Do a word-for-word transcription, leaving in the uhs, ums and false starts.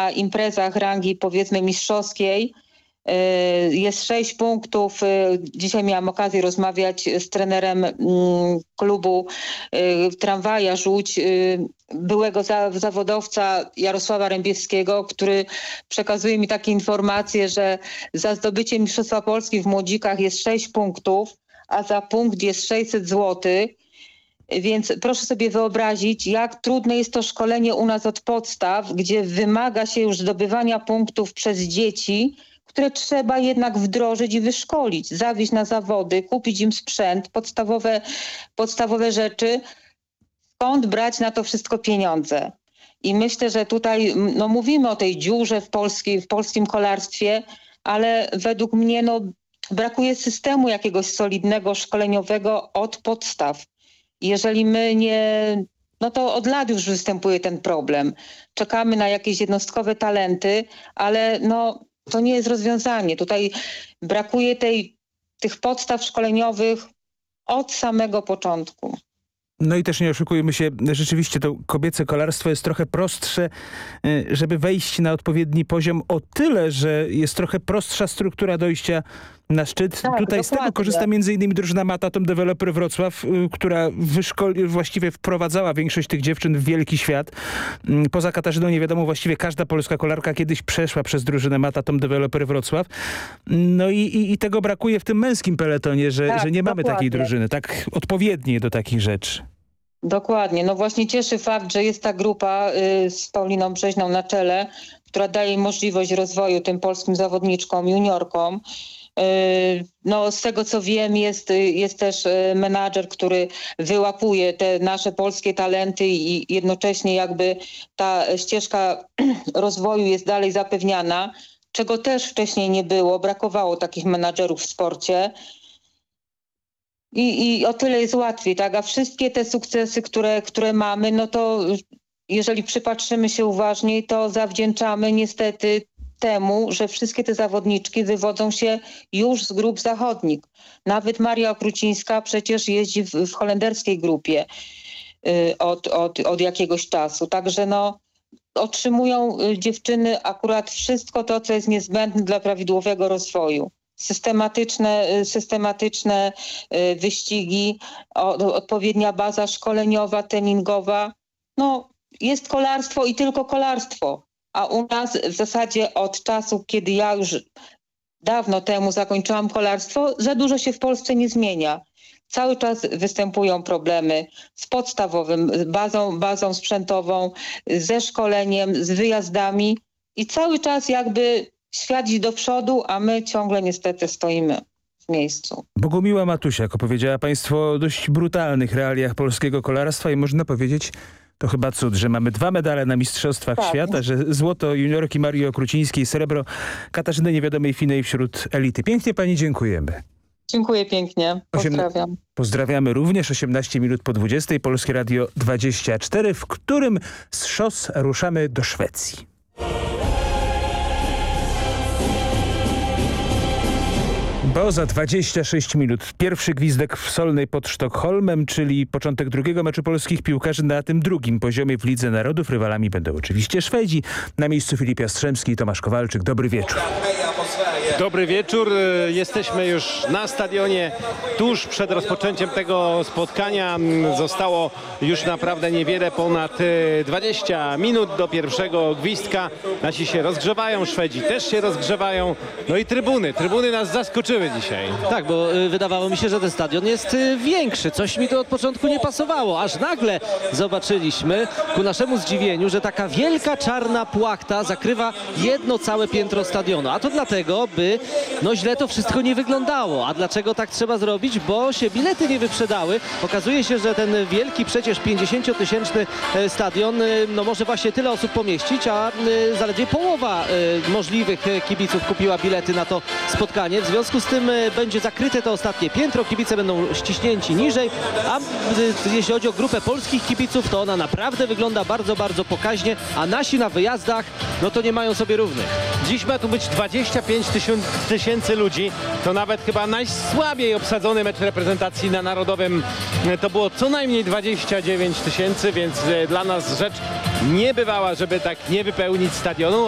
na imprezach rangi powiedzmy mistrzowskiej jest sześć punktów. Dzisiaj miałam okazję rozmawiać z trenerem klubu Tramwaja Żółć, byłego zawodowca Jarosława Rębiewskiego, który przekazuje mi takie informacje, że za zdobycie Mistrzostwa Polski w młodzikach jest sześć punktów, a za punkt jest sześćset złotych. Więc proszę sobie wyobrazić, jak trudne jest to szkolenie u nas od podstaw, gdzie wymaga się już zdobywania punktów przez dzieci, które trzeba jednak wdrożyć i wyszkolić, zawieźć na zawody, kupić im sprzęt, podstawowe, podstawowe rzeczy. Skąd brać na to wszystko pieniądze? I myślę, że tutaj no, mówimy o tej dziurze w, polskiej, w polskim kolarstwie, ale według mnie no, brakuje systemu jakiegoś solidnego, szkoleniowego od podstaw. Jeżeli my nie... No to od lat już występuje ten problem. Czekamy na jakieś jednostkowe talenty, ale no... To nie jest rozwiązanie. Tutaj brakuje tej, tych podstaw szkoleniowych od samego początku. No i też nie oszukujmy się, rzeczywiście to kobiece kolarstwo jest trochę prostsze, żeby wejść na odpowiedni poziom o tyle, że jest trochę prostsza struktura dojścia na szczyt. Tak, Tutaj dokładnie. z tego korzysta między innymi drużyna Matatom Developer Wrocław, która wyszkoli, właściwie wprowadzała większość tych dziewczyn w wielki świat. Poza Katarzyną nie wiadomo, właściwie każda polska kolarka kiedyś przeszła przez drużynę Matatom Developer Wrocław. No i, i, i tego brakuje w tym męskim peletonie, że, tak, że nie mamy dokładnie. takiej drużyny, tak odpowiedniej do takich rzeczy. Dokładnie. No właśnie cieszy fakt, że jest ta grupa y, z Pauliną Brzeźną na czele, która daje możliwość rozwoju tym polskim zawodniczkom, juniorkom. No, z tego co wiem, jest, jest też menadżer, który wyłapuje te nasze polskie talenty i jednocześnie jakby ta ścieżka rozwoju jest dalej zapewniana, czego też wcześniej nie było. Brakowało takich menadżerów w sporcie. I, i o tyle jest łatwiej, tak? A wszystkie te sukcesy, które, które mamy, no to jeżeli przypatrzymy się uważniej, to zawdzięczamy niestety temu, że wszystkie te zawodniczki wywodzą się już z grup zachodnich. Nawet Maria Okrucińska przecież jeździ w, w holenderskiej grupie y, od, od, od jakiegoś czasu. Także no, otrzymują y, dziewczyny akurat wszystko to, co jest niezbędne dla prawidłowego rozwoju. Systematyczne, y, systematyczne y, wyścigi, o, odpowiednia baza szkoleniowa, treningowa. No, jest kolarstwo i tylko kolarstwo. A u nas w zasadzie od czasu, kiedy ja już dawno temu zakończyłam kolarstwo, za dużo się w Polsce nie zmienia. Cały czas występują problemy z podstawowym, bazą, bazą sprzętową, ze szkoleniem, z wyjazdami i cały czas jakby świat idzie do przodu, a my ciągle niestety stoimy w miejscu. Bogumiła Matusiak opowiedziała państwu o dość brutalnych realiach polskiego kolarstwa i można powiedzieć, to chyba cud, że mamy dwa medale na Mistrzostwach tak. Świata, że złoto juniorki Marii Okrucińskiej, srebro Katarzyny Niewiadomej Finej wśród elity. Pięknie pani dziękujemy. Dziękuję pięknie. Pozdrawiam. Pozdrawiamy również. osiemnaście minut po dwudziestej. Polskie Radio dwadzieścia cztery, w którym z szos ruszamy do Szwecji. Bo za dwadzieścia sześć minut pierwszy gwizdek w Solnej pod Sztokholmem, czyli początek drugiego meczu polskich piłkarzy na tym drugim poziomie w Lidze Narodów. Rywalami będą oczywiście Szwedzi. Na miejscu Filip Jastrzębski i Tomasz Kowalczyk. Dobry wieczór. Dobry wieczór. Jesteśmy już na stadionie tuż przed rozpoczęciem tego spotkania. Zostało już naprawdę niewiele, ponad dwadzieścia minut do pierwszego gwizdka. Nasi się rozgrzewają, Szwedzi też się rozgrzewają. No i trybuny. Trybuny nas zaskoczyły dzisiaj. Tak, bo y, wydawało mi się, że ten stadion jest y, większy. Coś mi to od początku nie pasowało. Aż nagle zobaczyliśmy ku naszemu zdziwieniu, że taka wielka czarna płachta zakrywa jedno całe piętro stadionu. A to dlatego, by no źle to wszystko nie wyglądało. A dlaczego tak trzeba zrobić? Bo się bilety nie wyprzedały. Okazuje się, że ten wielki przecież pięćdziesięciotysięczny stadion no może właśnie tyle osób pomieścić, a y, zaledwie połowa y, możliwych kibiców kupiła bilety na to spotkanie. W związku z tym będzie zakryte to ostatnie piętro, kibice będą ściśnięci niżej, a jeśli chodzi o grupę polskich kibiców, to ona naprawdę wygląda bardzo, bardzo pokaźnie, a nasi na wyjazdach, no to nie mają sobie równych. Dziś ma tu być dwadzieścia pięć tysięcy ludzi, to nawet chyba najsłabiej obsadzony mecz reprezentacji na Narodowym to było co najmniej dwadzieścia dziewięć tysięcy, więc dla nas rzecz niebywała, żeby tak nie wypełnić stadionu.